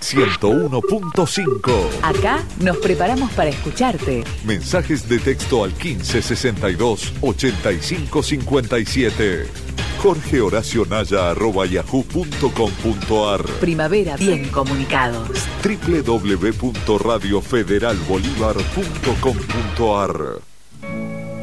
101.5. Acá nos preparamos para escucharte. Mensajes de texto al 15 62 85 57. jorgehoracionaya@yahoo.com.ar. Primavera bien comunicados. www.radiofederalbolivar.com.ar.